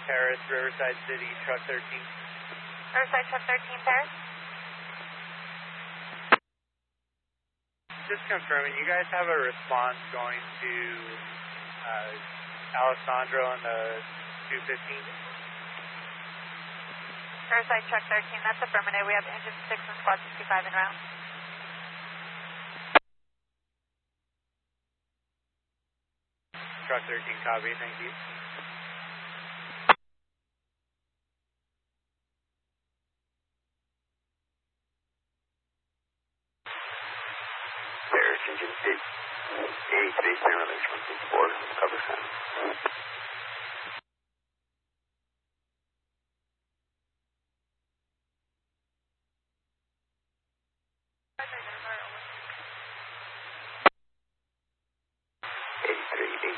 Paris, Riverside City, truck 13. Riverside truck 13, Paris. Just confirming, you guys have a response going to Alessandro on the 215? Riverside truck 13, that's affirmative. We have engine 6 and squad 65 en route. Truck 13, copy, thank you.